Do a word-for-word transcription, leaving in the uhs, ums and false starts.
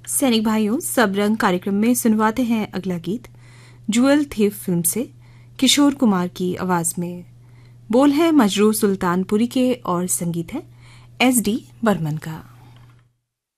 सैनिक भाइयों, सब रंग कार्यक्रम में सुनवाते हैं अगला गीत ज्वेल थीफ फिल्म से किशोर कुमार की आवाज में। बोल है मजरूह सुल्तानपुरी के और संगीत है एस डी बर्मन का।